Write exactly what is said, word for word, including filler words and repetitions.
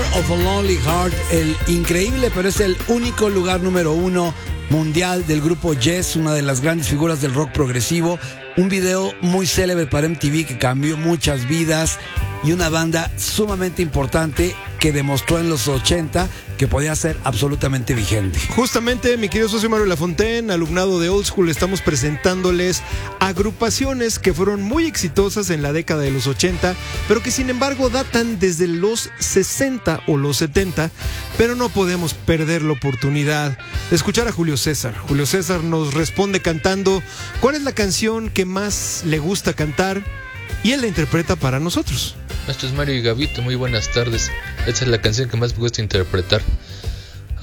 of a Lonely Heart, el increíble, pero es el único lugar número uno mundial del grupo Yes, una de las grandes figuras del rock progresivo. Un video muy célebre para M T V que cambió muchas vidas y una banda sumamente importante que demostró en los ochenta que podía ser absolutamente vigente. Justamente, mi querido socio Mario Lafontaine, alumnado de Old School, estamos presentándoles agrupaciones que fueron muy exitosas en la década de los ochenta, pero que sin embargo datan desde los sesenta o los setenta, pero no podemos perder la oportunidad de escuchar a Julio César. Julio César nos responde cantando cuál es la canción que más le gusta cantar y él la interpreta para nosotros. Esto es Mario y Gavito, muy buenas tardes. Esta es la canción que más me gusta interpretar.